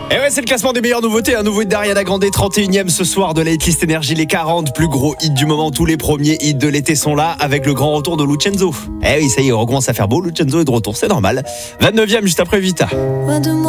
Et ouais, c'est le classement des meilleures nouveautés. Un nouveau hit d'Ariana Grande, 31e ce soir de la hitlist énergie. Les 40 plus gros hits du moment. Tous les premiers hits de l'été sont là avec le grand retour de Lucenzo. Eh oui, ça y est, on commence à faire beau. Lucenzo est de retour, c'est normal. 29e juste après Vita.